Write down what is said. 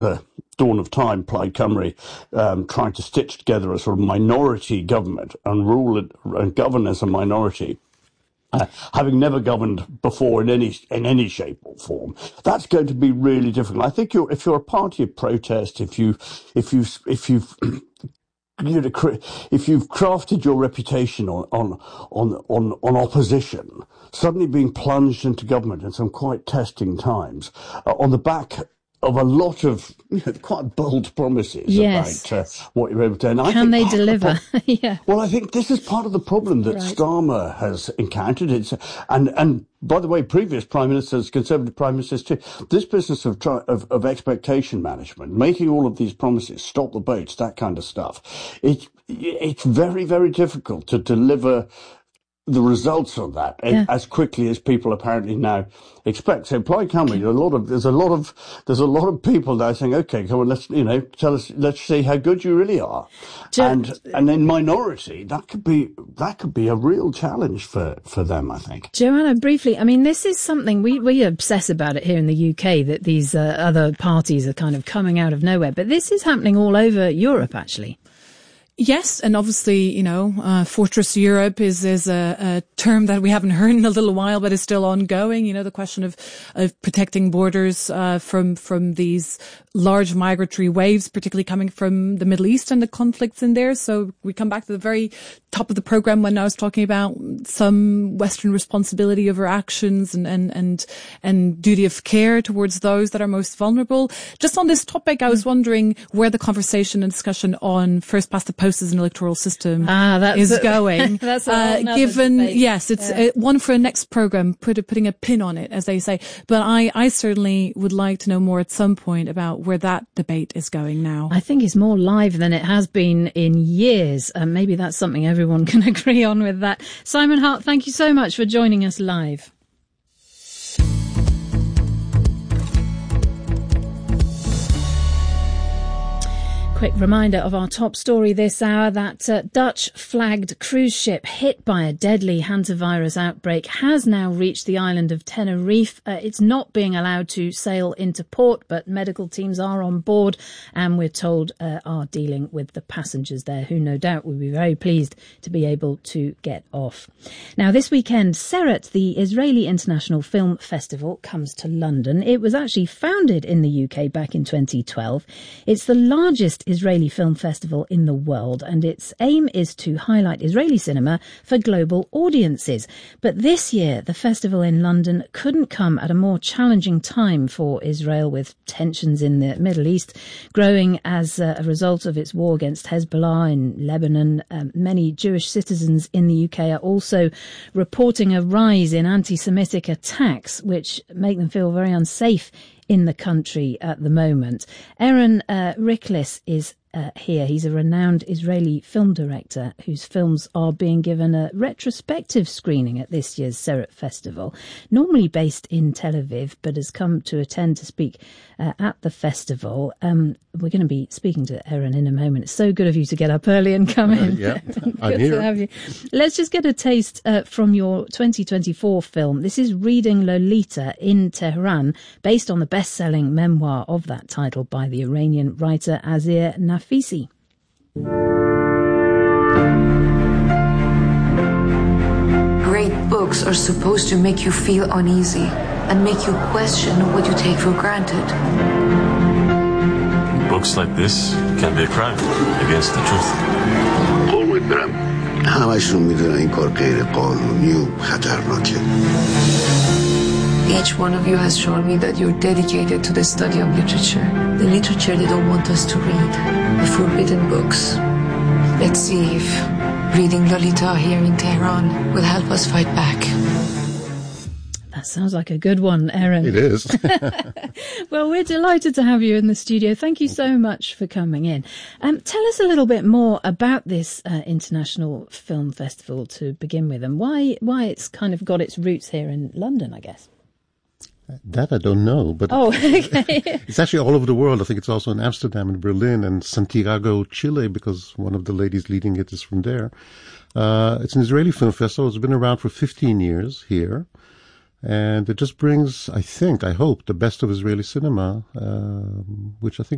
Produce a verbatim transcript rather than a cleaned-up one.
the dawn of time, Plaid Cymru, um, trying to stitch together a sort of minority government and rule it and govern as a minority. Uh, having never governed before in any in any shape or form, that's going to be really difficult. I think you're, if you're a party of protest, if you if you if you've if you've crafted your reputation on on on on, on opposition, suddenly being plunged into government in some quite testing times uh, on the back of a lot of you know, quite bold promises yes. about uh, what you're able to. And I Can think they deliver? The yeah. Well, I think this is part of the problem that right. Starmer has encountered. It's and and by the way, previous prime ministers, Conservative prime ministers too. This business of, try, of of expectation management, making all of these promises, stop the boats, that kind of stuff. It's it's very very difficult to deliver the results of that yeah. as quickly as people apparently now expect. So, Plaid Cymru, a lot of there's a lot of there's a lot of people now saying, "Okay, come on, let's you know tell us, let's see how good you really are." Jo- and and in minority, that could be that could be a real challenge for, for them, I think. Joanna, briefly, I mean, this is something we we obsess about it here in the U K, that these uh, other parties are kind of coming out of nowhere, but this is happening all over Europe, actually. Yes, and obviously, you know, uh, Fortress Europe is is a, a term that we haven't heard in a little while, but is still ongoing. You know, the question of of protecting borders uh, from from these large migratory waves, particularly coming from the Middle East and the conflicts in there. So we come back to the very top of the program when I was talking about some Western responsibility over actions and and and and duty of care towards those that are most vulnerable. Just on this topic, I was wondering where the conversation and discussion on first past the post as an electoral system ah, that's is a, going. that's a uh, given, debate. yes, it's yeah. uh, one for a next program, put a, putting a pin on it, as they say. But I, I certainly would like to know more at some point about where that debate is going now. I think it's more live than it has been in years. And maybe that's something everyone can agree on with that. Simon Hart, thank you so much for joining us live. Quick reminder of our top story this hour, that uh, Dutch-flagged cruise ship hit by a deadly hantavirus outbreak has now reached the island of Tenerife. Uh, it's not being allowed to sail into port, but medical teams are on board and we're told uh, are dealing with the passengers there, who no doubt will be very pleased to be able to get off. Now, this weekend, Seret, the Israeli International Film Festival, comes to London. It was actually founded in the U K back in twenty twelve. It's the largest Israeli film festival in the world, and its aim is to highlight Israeli cinema for global audiences. But this year, the festival in London couldn't come at a more challenging time for Israel, with tensions in the Middle East growing as a result of its war against Hezbollah in Lebanon. Um, many Jewish citizens in the U K are also reporting a rise in anti-Semitic attacks, which make them feel very unsafe in the country at the moment. Aaron uh, Riklis is uh, here. He's a renowned Israeli film director whose films are being given a retrospective screening at this year's Seret Festival, normally based in Tel Aviv, but has come to attend to speak uh, at the festival. Um, we're going to be speaking to Aaron in a moment. It's so good of you to get up early and come in. Uh, yeah, good I'm here. to have you. Let's just get a taste uh, from your twenty twenty-four film. This is Reading Lolita in Tehran, based on the best-selling memoir of that title by the Iranian writer Azir Nafisi. Great books are supposed to make you feel uneasy and make you question what you take for granted. Books like this can be a crime against the truth. قربونت برم همشون میدونن این کار غیر قانونی و خطرناکه. Each one of you has shown me that you're dedicated to the study of literature. The literature they don't want us to read. The forbidden books. Let's see if reading Lolita here in Tehran will help us fight back. That sounds like a good one, Aaron. It is. Well, we're delighted to have you in the studio. Thank you so much for coming in. Um, tell us a little bit more about this uh, International Film Festival to begin with, and why why it's kind of got its roots here in London, I guess. That I don't know, but oh, okay. It's actually all over the world. I think it's also in Amsterdam and Berlin and Santiago, Chile, because one of the ladies leading it is from there. Uh, it's an Israeli film festival. It's been around for fifteen years here. And it just brings, I think, I hope, the best of Israeli cinema, uh, which I think